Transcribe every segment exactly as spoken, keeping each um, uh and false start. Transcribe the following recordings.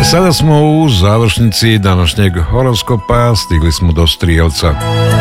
Sada smo u završnici današnjeg horoskopa, stigli smo do Strijelca.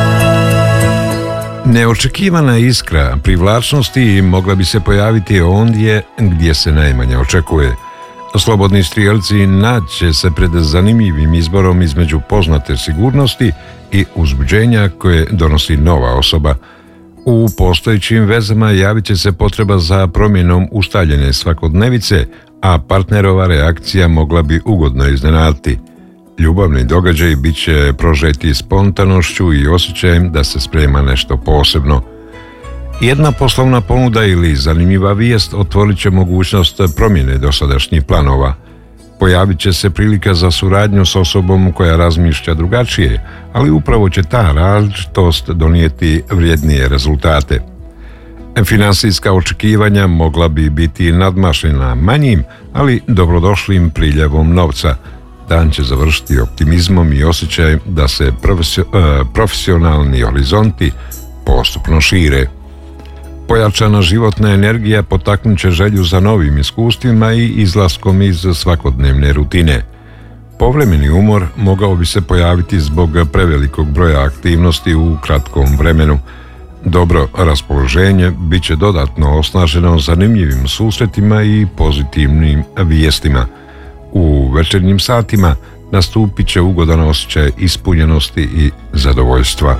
Neočekivana iskra privlačnosti mogla bi se pojaviti ondje gdje se najmanje očekuje. Slobodni Strijelci naći se pred zanimljivim izborom između poznate sigurnosti i uzbuđenja koje donosi nova osoba. U postojećim vezama javit će se potreba za promjenom ustaljene svakodnevice, a partnerova reakcija mogla bi ugodno iznenaditi. Ljubavni događaj bit će prožeti spontanošću i osjećajem da se sprema nešto posebno. Jedna poslovna ponuda ili zanimljiva vijest otvorit će mogućnost promjene dosadašnjih planova. Pojavit će se prilika za suradnju s osobom koja razmišlja drugačije, ali upravo će ta različitost donijeti vrijednije rezultate. Finansijska očekivanja mogla bi biti nadmašena manjim, ali dobrodošlim priljevom novca. Dan će završiti optimizmom i osjećajem da se profesionalni horizonti postupno šire. Pojačana životna energija potaknut će želju za novim iskustvima i izlaskom iz svakodnevne rutine. Povremeni umor mogao bi se pojaviti zbog prevelikog broja aktivnosti u kratkom vremenu. Dobro raspoloženje bit će dodatno osnaženo zanimljivim susretima i pozitivnim vijestima. U večernjim satima nastupit će ugodan osjećaj ispunjenosti i zadovoljstva.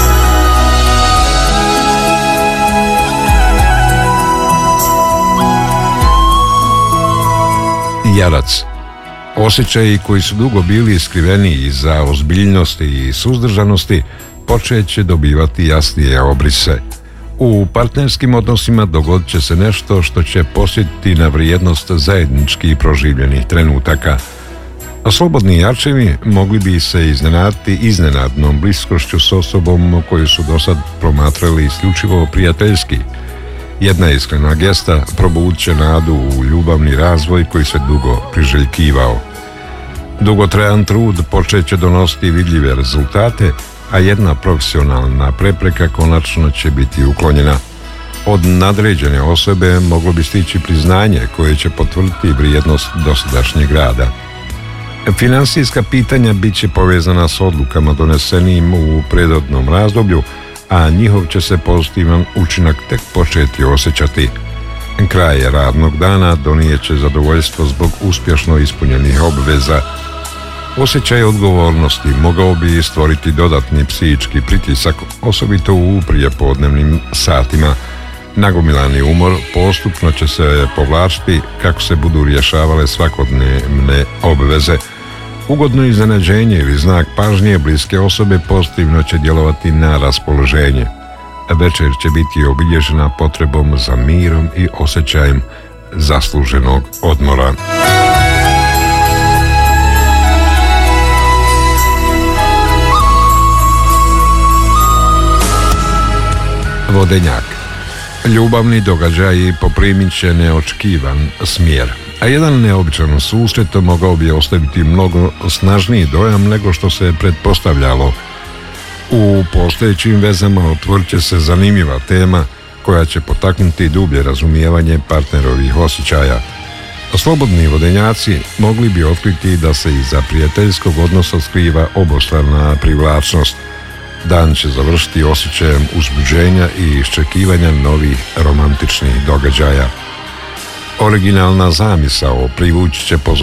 Jarac. Osjećaji koji su dugo bili skriveni iza ozbiljnosti i suzdržanosti počet će dobivati jasnije obrise. U partnerskim odnosima dogodit će se nešto što će posjetiti na vrijednost zajednički proživljenih trenutaka. A slobodni jarčevi mogli bi se iznenaditi iznenadnom bliskošću s osobom koju su dosad promatrali isključivo prijateljski. Jedna iskrena gesta probudit će nadu u ljubavni razvoj koji se dugo priželjkivao. Dugotrajan trud počet će donositi vidljive rezultate, a jedna profesionalna prepreka konačno će biti uklonjena. Od nadređene osobe moglo bi stići priznanje koje će potvrditi vrijednost dosadašnjeg rada. Finansijska pitanja bit će povezana s odlukama donesenim u prethodnom razdoblju, a njihov će se pozitivan učinak tek početi osjećati. Kraj radnog dana donijet će zadovoljstvo zbog uspješno ispunjenih obveza. Osjećaj odgovornosti mogao bi stvoriti dodatni psihički pritisak, osobito u prijepodnevnim satima. Nagomilani umor postupno će se povlačiti kako se budu rješavale svakodnevne obveze. Ugodno iznenađenje ili znak pažnje bliske osobe pozitivno će djelovati na raspoloženje. Večer će biti obilježena potrebom za mirom i osjećajem zasluženog odmora. Vodenjak. Ljubavni događaj poprimit će neočekivan smjer, a jedan neobičan susret mogao bi ostaviti mnogo snažniji dojam nego što se pretpostavljalo. U postojećim vezama otvorit će se zanimljiva tema koja će potaknuti dublje razumijevanje partnerovih osjećaja. Slobodni vodenjaci mogli bi otkriti da se iza prijateljskog odnosa skriva obostrana privlačnost. Dan će završiti osjećajem uzbuđenja i iščekivanja novih romantičnih događaja. Originalna zamisao privući će pozornost